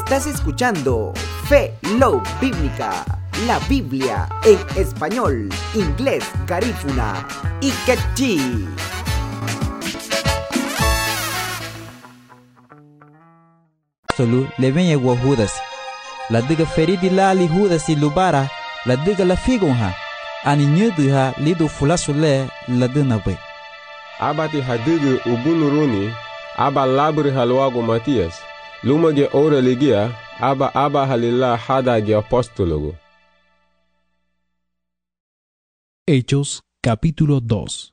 Estás escuchando Fe Love Bíblica, la Biblia en español, inglés, garífuna y quechí. Solu levenye wa Judas. La diga feridi la li Judas lubara, la diga la figonha. Ani nyudu ha lidu fulasule la dinabe. Abati hadigu ubunuruni, aba labri halwago Matias. Lumage ora ligia, aba halila hadage apostologo. Hechos, capítulo 2.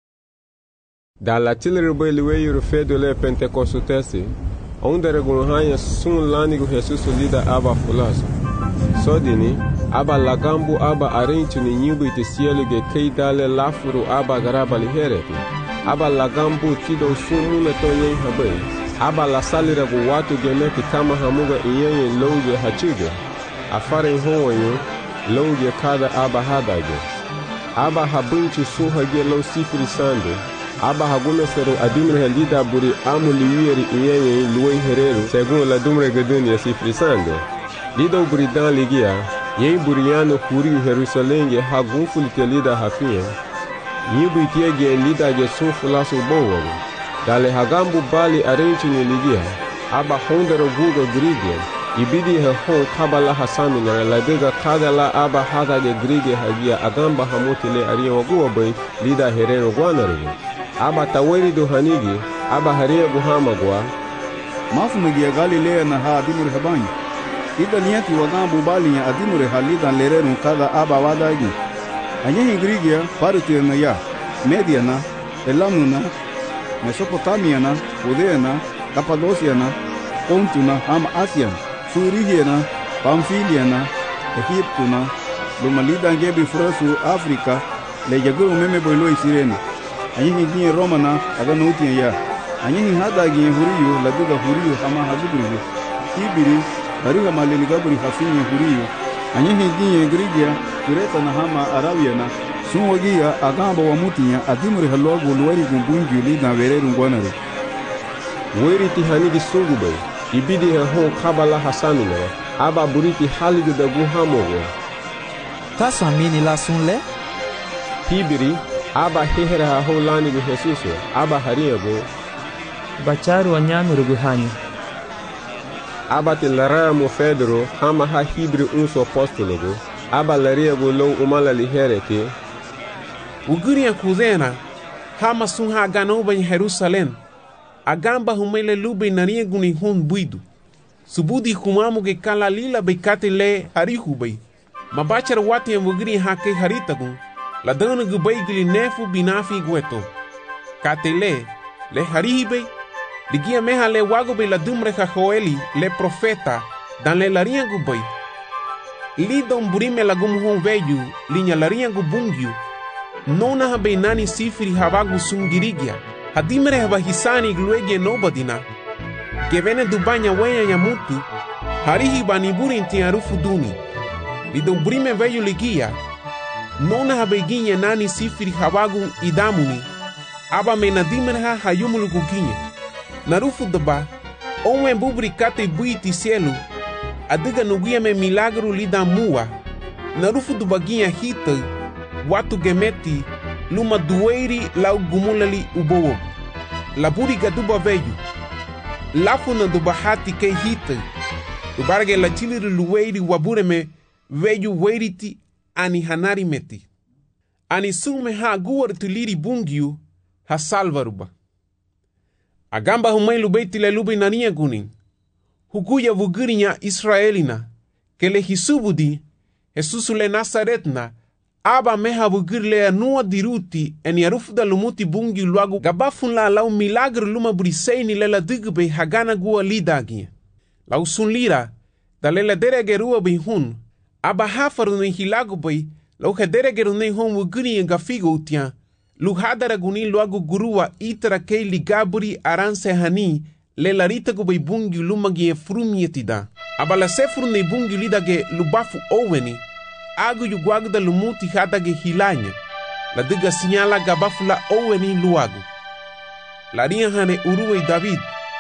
Dalla tilirbe liweyu fedole pentecostesi, onde regunhanya sun lanigo Jesus lida aba fulaso. Sodini, aba lagambu aba arentu ni nyubu itesielu ge keidale lafuru aba garaba lihereti. Aba lagambu tido sumu metonye habai. Aba la salira gu watu gemeti kama hamuga iyenye loge hachuge. Afare honyo, loge kada aba hadage. Aba habunchu suhage lo sifri sande. Aba hagumesero adumre halida buri amuliwiri iyenye luwe hereru segun la dumre gedunia sifri sande. Lido buri dan ligia, yen buriano kuri Jerusalenge hagunfulite lida hafia. Nyibu itiege lida ge sunfulasu bowago. Dale hagambu bali arenchi ni ligia, aba hondero guga grigia, ibidi he hon kabala hasami na ladega kadala aba hada ge grigia hagia agamba hamutile ariya waguwa bay lida hereno guanarigo. Aba taweri do hanigi, aba haria guhamagwa. Mafu megia Galilea na ha adimure habanyi. Ida niyati wagambu bali ya adimure halida lereno kada aba wadagi. Anyehi grigia parite na ya, Mediana, Elamuna, Mesopotamiana, Judeana, Capadociana, Pontuna, Asian, Furigiana, Pamfiliana, Egiptuna, Lumalida Gebi Frasu, Africa, le Yaguru Meme Boiloi Sirena, Anyehi Romana, Aganutia ya, Anyehi Hadagi Huriyu, Laduga Huriyu, Hama Hazubri, Ibiri, Ariga Maligabri Hafini Huriyu, Anyehi Grigia, Kureta na Hama Arabiana, Sunwagia agamba wa mutinya adimuri halwago luwari gumbungi lida vereru ngwanare. Weri tihanigi sungube, ibidi he hon kabala hasamina, aba buriti haligu da guhamogo. Tasa mini la sunle? Hibiri, aba hehere ha hon lanigu Jesuso, aba hariago. Bacharu wanyami ruguhani. Aba tilaramo Fedro, hama ha hibri unso apostologo, aba lariago lo umala liherete. Uguria kuzena, hama sun ha ganoba em Jerusalém, agamba humele lube naria guni hun buidu. Subudi humamu ge kala lila bekate le harihubei. Mabachar wati em ugri ha ke haritagun, la dana gubei gili nefu binafi gueto. Kate le harihibei, ligia meha le wagobe la dumre ha Joeli, le profeta, dan le laria gubei. Lidon burime la gumhon veju, linya laria gubungyu, Nona habe nani sifiri habagu sungirigia. Hadimere haba hisani gluegie nobadina. Gevene dubanya wenya yamutu. Harihi baniburi inti arufu duni. Lidombrime veyu ligia. Nona habe ginye nani sifiri habagu idamuni. Aba menadimere ha hayumulu guginye. Narufu daba. Onwe bubri kate buiti cielo. Adiga nugia me milagro lidamua. Narufu dubaginha hita. Watu gemeti, luma dueiri lau gumulali ubowo. Laburi gaduba veju. Lafu na dubahati ke hita. Dubarge la chiliri luweiri wabureme veju weiriti ani hanari meti. Ani sume ha guwar tuliri bungiu ha salvaruba. Agamba humai lubeiti le lube nania gunin. Hukuya vugirinya Israelina. Kele hisubudi, Jesusu le Nazaretna. Aba meha bugirle anua diruti eni arufuda lumuti bungi luagu gabafun la lau milagre luma briseini lela digbe hagana gua lidagi. Lau sun lira, da lela deregerua bihun, aba hafaru ni hilagu bay, lau hederegeru ni hon wugiri ngafigo utia, lu hadara guni luagu gurua itara kei ligaburi aranse hani, lela ritagu bay bungi lumagi frumietida. Aba la sefru ni bungi lidage lubafu oweni, agu yuguagu da lumuti hadage hilanya, la diga sinyala gabafula oweni luagu. La ria hane uruwe David,